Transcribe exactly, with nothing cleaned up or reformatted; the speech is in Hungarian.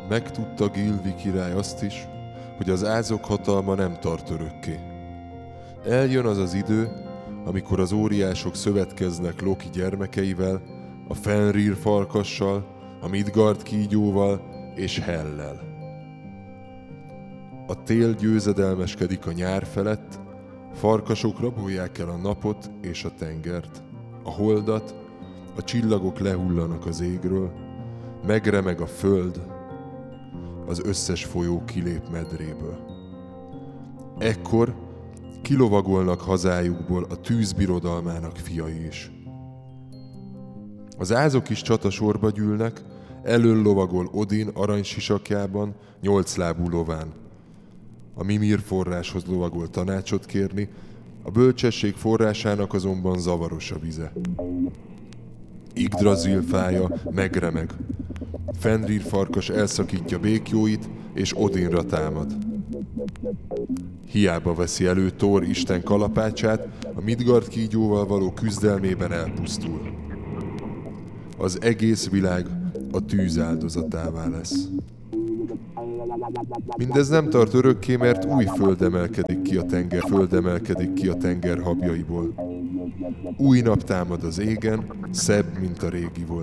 Megtudta Gilvi király azt is, hogy az ázok hatalma nem tart örökké. Eljön az az idő, amikor az óriások szövetkeznek Loki gyermekeivel, a Fenrir farkassal, a Midgard kígyóval és Hellel. A tél győzedelmeskedik a nyár felett, farkasok rabolják el a napot és a tengert, a holdat, a csillagok lehullanak az égről, megremeg a föld, az összes folyó kilép medréből. Ekkor kilovagolnak hazájukból a tűz birodalmának fiai is. Az ázok is csatasorba gyűlnek, elől lovagol Odin aranysisakjában, nyolclábú lován. A Mimir forráshoz lovagol tanácsot kérni, a bölcsesség forrásának azonban zavaros a vize. Yggdrasil fája megremeg. Fenrir farkas elszakítja békjóit, és Odinra támad. Hiába veszi elő Thor isten kalapácsát, a Midgard kígyóval való küzdelmében elpusztul. Az egész világ a tűz áldozatává lesz. Mindez nem tart örökké, mert új föld emelkedik ki a tenger, föld emelkedik ki a tenger habjaiból. Új nap támad az égen, szebb, mint a régi volt.